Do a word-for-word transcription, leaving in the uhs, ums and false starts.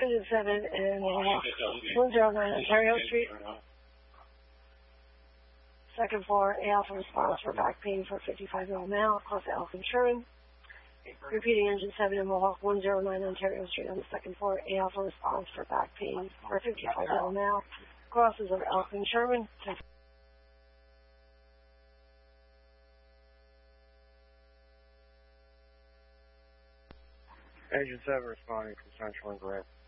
Engine seven and one oh nine Ontario Street. Second floor, A Alpha response for back pain for fifty-five mil now, close to Elkin Sherman. Repeating Engine seven in Mohawk, one oh nine Ontario Street on the second floor, A Alpha response for back pain for fifty-five mil now, crosses of Elkin Sherman. Engine seven responding from Central and Grant.